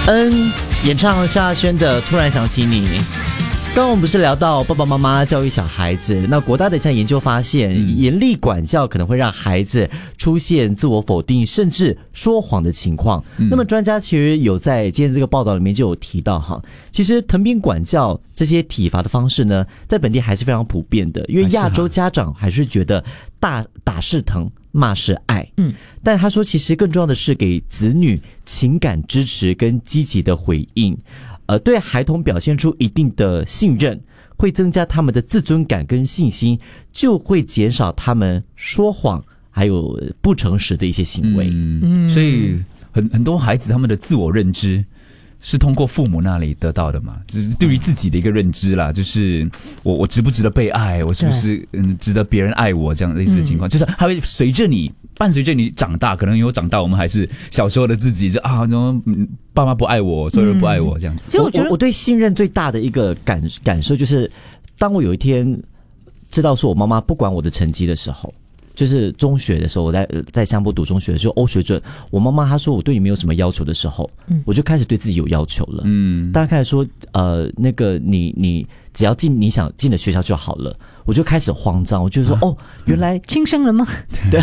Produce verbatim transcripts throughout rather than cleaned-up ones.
恩演唱萧亚轩的《突然想起你》。刚刚我们不是聊到爸爸妈妈教育小孩子，那国大的一项研究发现，嗯、严厉管教可能会让孩子出现自我否定甚至说谎的情况。嗯、那么专家其实有在今天这个报道里面就有提到哈，其实藤鞭管教这些体罚的方式呢，在本地还是非常普遍的，因为亚洲家长还是觉得大打是疼，骂是爱。嗯，但他说其实更重要的是给子女情感支持跟积极的回应。呃，对孩童表现出一定的信任，会增加他们的自尊感跟信心，就会减少他们说谎还有不诚实的一些行为。 嗯，所以很很多孩子他们的自我认知是通过父母那里得到的嘛，就是对于自己的一个认知啦，就是我我值不值得被爱，我是不是嗯值得别人爱我这样类似的情况，嗯、就是还会随着你伴随着你长大，可能有长大我们还是小时候的自己，就啊，怎么爸妈不爱我，所有人不爱我这样子。 其实我觉得我对信任最大的一个感感受就是，当我有一天知道说我妈妈不管我的成绩的时候。就是中学的时候，我在在香波读中学的时候，欧水准，我妈妈她说我对你没有什么要求的时候，嗯，我就开始对自己有要求了，嗯，大家开始说，呃，那个你你只要进你想进的学校就好了，我就开始慌张，我就说，啊、哦，原来轻生了吗？ 对，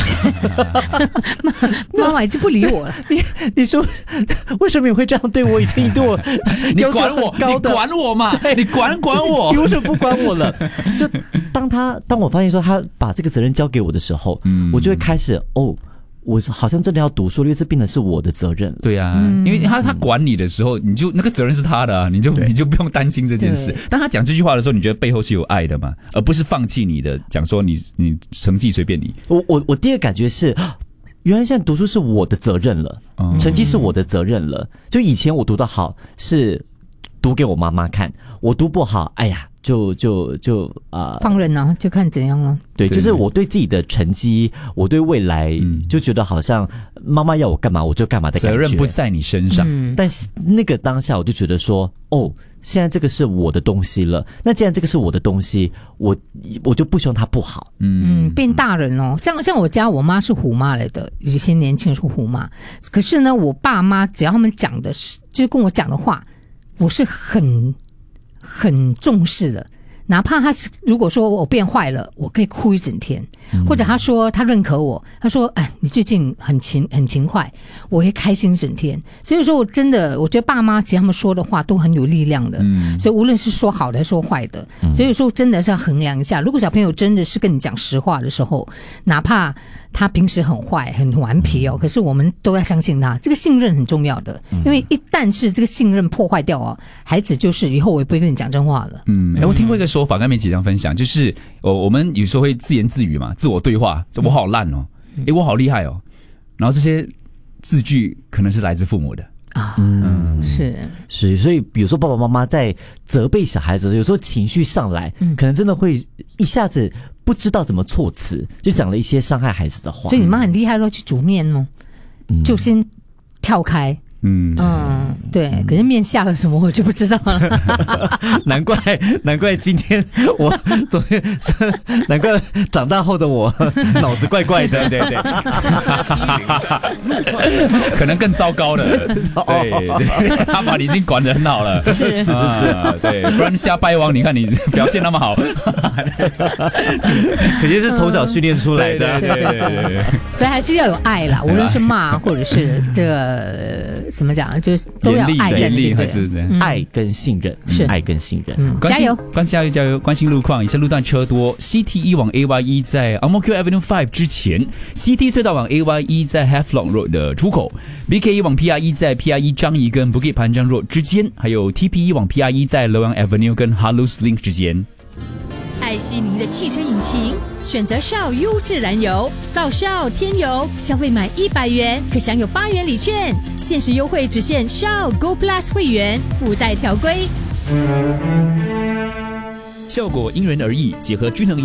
妈妈已经不理我了。 你你说为什么你会这样对我？以前你对我你管我，你管我嘛？你管管我， 你为什么不管我了？就当他当我发现说他把这个责任交给我的时候，嗯，我就会开始哦。我好像真的要读书，因为这变成是我的责任了。 对啊，嗯、因为他他管你的时候，你就那个责任是他的啊，你就你就不用担心这件事。但他讲这句话的时候，你觉得背后是有爱的嘛，而不是放弃你的，讲说你你成绩随便你。 我我我第二个感觉是，原来现在读书是我的责任了，嗯、成绩是我的责任了。就以前我读得好是读给我妈妈看，我读不好，哎呀。就就就啊，呃、 放任啊，就看怎样了。 对，就是我对自己的成绩，我对未来，嗯、就觉得好像妈妈要我干嘛我就干嘛的感觉， 责任不在你身上。 嗯、但是那个当下，我就觉得说，哦，现在这个是我的东西了。那既然这个是我的东西，我我就不希望它不好。 嗯，变大人哦，像像我家我妈是虎妈来的，有些年轻是虎妈，可是呢，我爸妈只要他们讲的是，就是跟我讲的话，我是很。很重视的，哪怕他如果说我变坏了，我可以哭一整天，嗯、或者他说他认可我，他说哎，你最近很勤很勤快，我会开心一整天。所以说我真的，我觉得爸妈其实他们说的话都很有力量的，嗯、所以无论是说好的还是说坏的，嗯、所以说真的是要衡量一下。如果小朋友真的是跟你讲实话的时候，哪怕他平时很坏很顽皮哦，可是我们都要相信他，这个信任很重要的，因为一旦是这个信任破坏掉哦，孩子就是以后我也不会跟你讲真话了。 嗯，哎，我听过一个说法，跟没几张分享，就是哦，我们有时候会自言自语嘛，自我对话，我好烂哦，哎，我好厉害哦，然后这些字句可能是来自父母的。 啊，嗯，是是，所以比如说爸爸妈妈在责备小孩子，有时候情绪上来，嗯、可能真的会一下子不知道怎么措辞，就讲了一些伤害孩子的话。 所以你妈很厉害咯，去煮面哦，嗯、就先跳开。嗯嗯，对，可是面下了什么我就不知道了。 难怪难怪今天我昨天难怪长大后的我脑子怪怪的，对对对，可能更糟糕的，对对，他把你已经管得很好了， 是是是是，对，不然下败王，你看你表现那么好， 肯定是从小训练出来的， 对对对对对， 所以还是要有爱啦，无论是骂或者是这个。怎么讲？就是都要爱在里面， 嗯、爱跟信任是爱跟信任。 嗯、加油， 关加油加油！关心路况，以下路段车多。C T 一往 A Y E 在 Ang Mo Kio Avenue five 之前 ，C T 隧道往 A Y E 在 Havelock Road 的出口 ，B K 一往 P R E 在 P R E 樟宜跟 Bukit Panjang Road 之间，还有 T P 一往 P R E 在 Loyang Avenue 跟 Halus Link 之间。 爱惜您的汽车引擎，选择Shell优质燃油，到Shell添油，消费满一百元可享有八元礼券，限时优惠只限Shell Go Plus 会员，附带条规。 效果因人而异，结合均衡